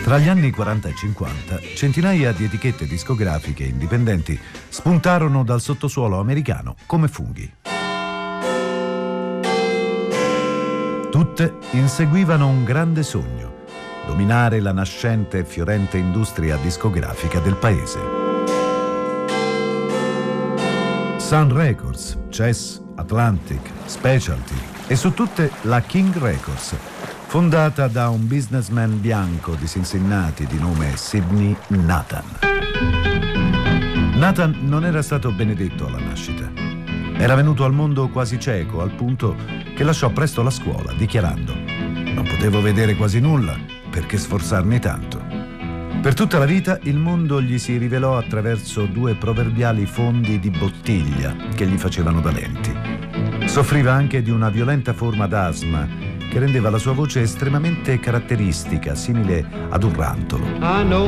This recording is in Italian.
Tra gli anni 40 e 50, centinaia di etichette discografiche indipendenti spuntarono dal sottosuolo americano come funghi. Tutte inseguivano un grande sogno: dominare la nascente e fiorente industria discografica del paese. Sun Records, Chess, Atlantic, Specialty e su tutte la King Records, fondata da un businessman bianco di Cincinnati di nome Sidney Nathan. Nathan non era stato benedetto alla nascita. Era venuto al mondo quasi cieco, al punto che lasciò presto la scuola, dichiarando: «Non potevo vedere quasi nulla, perché sforzarmi tanto». Per tutta la vita il mondo gli si rivelò attraverso due proverbiali fondi di bottiglia che gli facevano da lenti. Soffriva anche di una violenta forma d'asma che rendeva la sua voce estremamente caratteristica, simile ad un rantolo.